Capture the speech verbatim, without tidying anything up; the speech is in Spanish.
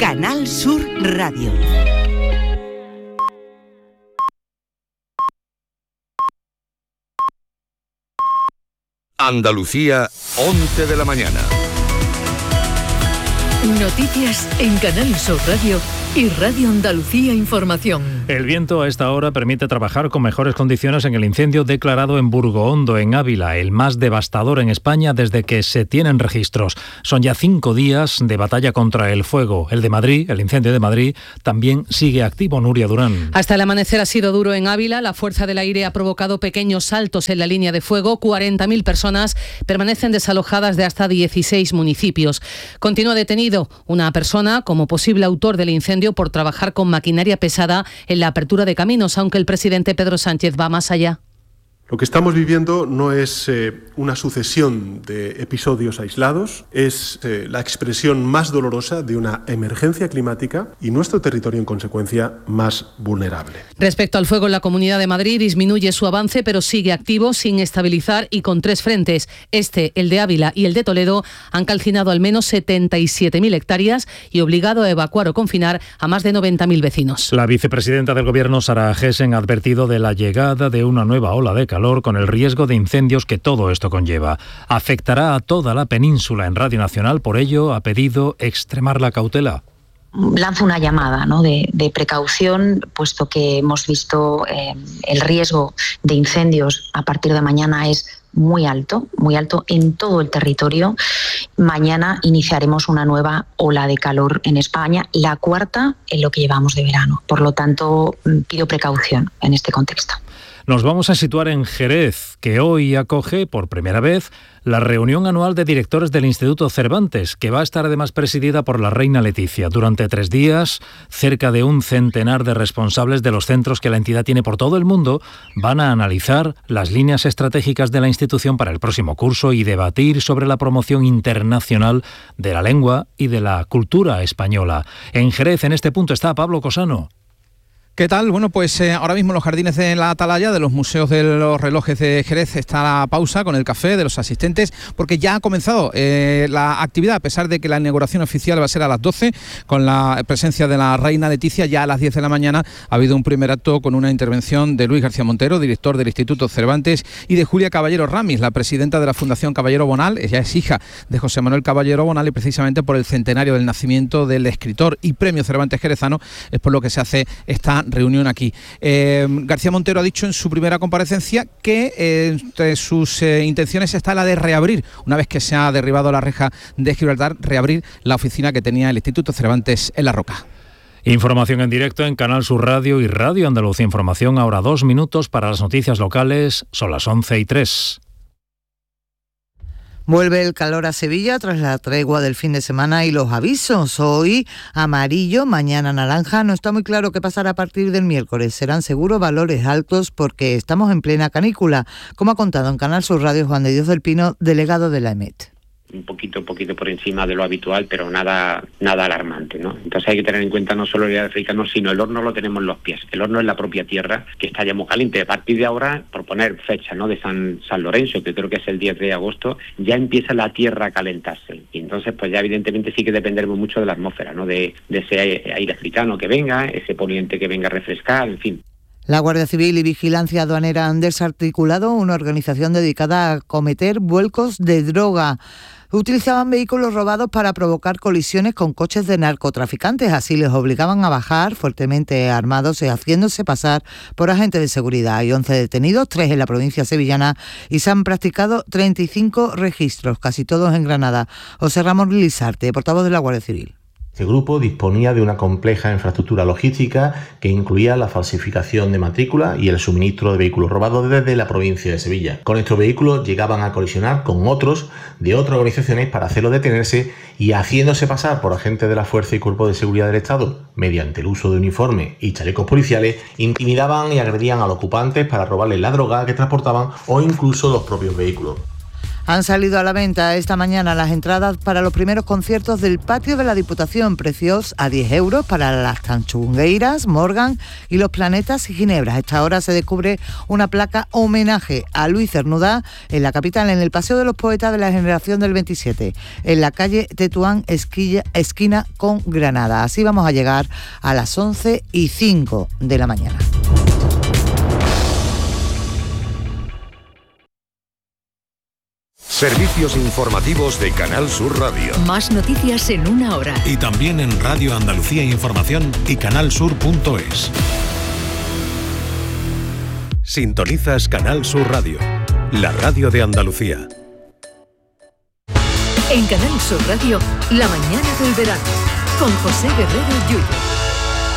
Canal Sur Radio. Andalucía, once de la mañana. Noticias en Canal Sur Radio y Radio Andalucía Información. El viento a esta hora permite trabajar con mejores condiciones en el incendio declarado en Burgohondo, en Ávila, el más devastador en España desde que se tienen registros. Son ya cinco días de batalla contra el fuego. El de Madrid, el incendio de Madrid, también sigue activo. Nuria Durán. Hasta el amanecer ha sido duro en Ávila. La fuerza del aire ha provocado pequeños saltos en la línea de fuego. cuarenta mil personas permanecen desalojadas de hasta dieciséis municipios. Continúa detenido una persona como posible autor del incendio por trabajar con maquinaria pesada en la apertura de caminos, aunque el presidente Pedro Sánchez va más allá. Lo que estamos viviendo no es eh, una sucesión de episodios aislados, es eh, la expresión más dolorosa de una emergencia climática y nuestro territorio, en consecuencia, más vulnerable. Respecto al fuego en la Comunidad de Madrid, disminuye su avance, pero sigue activo, sin estabilizar y con tres frentes. Este, el de Ávila y el de Toledo, han calcinado al menos setenta y siete mil hectáreas y obligado a evacuar o confinar a más de noventa mil vecinos. La vicepresidenta del Gobierno, Sara Agesen, ha advertido de la llegada de una nueva ola de calor con el riesgo de incendios que todo esto conlleva. Afectará a toda la península en Radio Nacional, por ello ha pedido extremar la cautela. Lanzo una llamada, ¿no?, de, de precaución, puesto que hemos visto eh, el riesgo de incendios a partir de mañana es muy alto, muy alto en todo el territorio. Mañana iniciaremos una nueva ola de calor en España, la cuarta en lo que llevamos de verano. Por lo tanto, pido precaución en este contexto. Nos vamos a situar en Jerez, que hoy acoge por primera vez la reunión anual de directores del Instituto Cervantes, que va a estar además presidida por la reina Leticia. Durante tres días, cerca de un centenar de responsables de los centros que la entidad tiene por todo el mundo van a analizar las líneas estratégicas de la institución para el próximo curso y debatir sobre la promoción internacional de la lengua y de la cultura española. En Jerez, en este punto, está Pablo Cosano. ¿Qué tal? Bueno, pues eh, ahora mismo en los jardines de la Atalaya, de los museos de los relojes de Jerez, está la pausa con el café de los asistentes, porque ya ha comenzado eh, la actividad, a pesar de que la inauguración oficial va a ser a las doce, con la presencia de la reina Leticia. Ya a las diez de la mañana ha habido un primer acto con una intervención de Luis García Montero, director del Instituto Cervantes, y de Julia Caballero Ramis, la presidenta de la Fundación Caballero Bonal. Ella es hija de José Manuel Caballero Bonal, y precisamente por el centenario del nacimiento del escritor y premio Cervantes jerezano es por lo que se hace esta reunión aquí. Eh, García Montero ha dicho en su primera comparecencia que eh, entre sus eh, intenciones está la de reabrir, una vez que se ha derribado la reja de Gibraltar, reabrir la oficina que tenía el Instituto Cervantes en La Roca. Información en directo en Canal Sur Radio y Radio Andalucía Información. Ahora dos minutos para las noticias locales. Son las once y tres. Vuelve el calor a Sevilla tras la tregua del fin de semana y los avisos. Hoy amarillo, mañana naranja. No está muy claro qué pasará a partir del miércoles. Serán seguro valores altos porque estamos en plena canícula, como ha contado en Canal Sur Radio Juan de Dios del Pino, delegado de la E M E T. Un poquito, poquito por encima de lo habitual, pero nada, nada alarmante, ¿no? Entonces hay que tener en cuenta no solo el día africano, sino el horno lo tenemos en los pies. El horno es la propia tierra, que está ya muy caliente. A partir de ahora, por poner fecha, ¿no?, de San, San Lorenzo, que creo que es el diez de agosto, ya empieza la tierra a calentarse. Y entonces, pues ya evidentemente sí que dependeremos mucho de la atmósfera, ¿no?, de, de ese aire africano que venga, ese poniente que venga a refrescar, en fin. La Guardia Civil y Vigilancia Aduanera han desarticulado una organización dedicada a cometer vuelcos de droga. Utilizaban vehículos robados para provocar colisiones con coches de narcotraficantes. Así les obligaban a bajar, fuertemente armados y haciéndose pasar por agentes de seguridad. Hay once detenidos, tres en la provincia sevillana, y se han practicado treinta y cinco registros, casi todos en Granada. José Ramón Lizarte, portavoz de la Guardia Civil. Este grupo disponía de una compleja infraestructura logística que incluía la falsificación de matrícula y el suministro de vehículos robados desde la provincia de Sevilla. Con estos vehículos llegaban a colisionar con otros de otras organizaciones para hacerlos detenerse y, haciéndose pasar por agentes de la Fuerza y Cuerpo de Seguridad del Estado, mediante el uso de uniformes y chalecos policiales, intimidaban y agredían a los ocupantes para robarles la droga que transportaban o incluso los propios vehículos. Han salido a la venta esta mañana las entradas para los primeros conciertos del patio de la Diputación, precios a diez euros para las Tanchungueiras, Morgan y los Planetas y Ginebra. A esta hora se descubre una placa homenaje a Luis Cernuda en la capital, en el Paseo de los Poetas de la Generación del veintisiete, en la calle Tetuán, esquilla, esquina con Granada. Así vamos a llegar a las once y cinco de la mañana. Servicios informativos de Canal Sur Radio. Más noticias en una hora. Y también en Radio Andalucía Información y canalsur punto es. Sintonizas Canal Sur Radio, la radio de Andalucía. En Canal Sur Radio, la mañana del verano, con José Guerrero Yuyu.